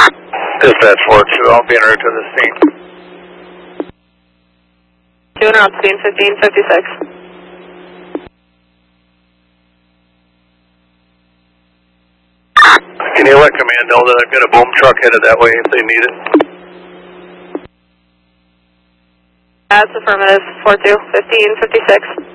Dispatch 4-2, I'll be en route to the scene. 2 and out scene, 1556. Can you let command know that I've got a boom truck headed that way if they need it? That's affirmative, 4-2, 1556.